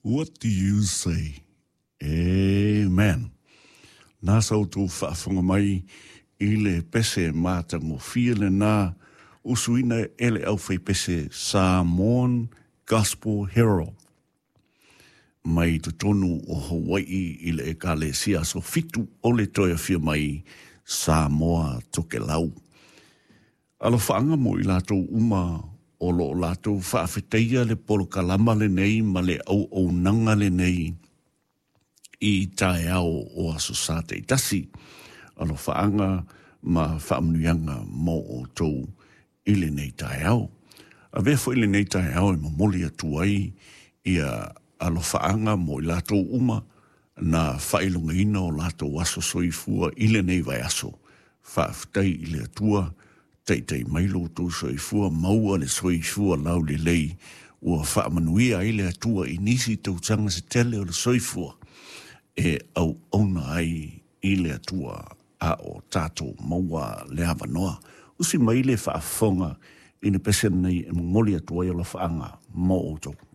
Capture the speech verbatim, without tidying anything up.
What do you say? Amen. Nasa o tō whaafunga mai i le pese mātango whiele nā usuina ele au whai pese Samoan Gospel Herald. Mai tu tonu o Hawaii i le ekalesia so fitu o le toia whia mai Samoa toke lau. Alo whaanga mo i lātou uma o lo lātou whaafeteia le polo kalama le nei ma le au au nanga le nei i tae au o aso sa te itasi. Alo whaanga ma whaamnuianga mo o tau i le nei tae au. A vefo i le nei tae au i mamoli atu ai ia alo whaanga mo i lātou uma na whailunga ina o lātou aso soifua i le nei vai aso. Whaafetei i le atua tei tei mailo tō soifua maua le soifua lau le lei ua whaamanuia i le atua i nisi tautanga se tele o le soifua e au ona ai i le atua a o tātou maua le havanoa. Usi mai le whaafonga i ne pesen nei e mongoli atua i o la whaanga mo o tō.